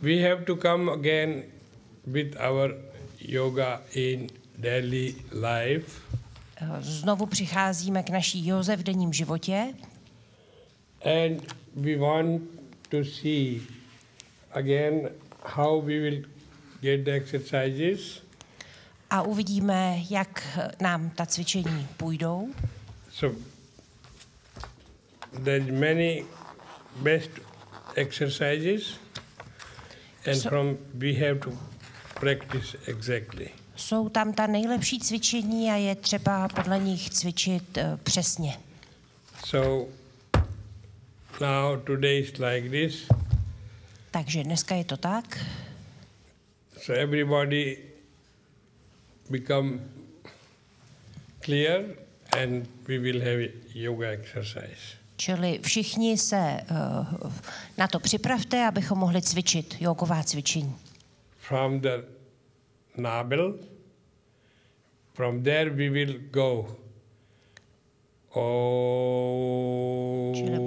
we have to come again with our yoga in daily life. Znovu přicházíme k naší józe v denním životě. And we want to see again how we will get the exercises. A uvidíme, jak nám ta cvičení půjdou. So there's many best exercises and we have to practice exactly. Jsou tam ta nejlepší cvičení a je třeba podle nich cvičit přesně. So now today is like this. Takže dneska je to tak. So everybody become clear and we will have a yoga exercise. Čili všichni se na to připravte, abychom mohli cvičit jogová cvičení. From the navel, from there we will go. Oh.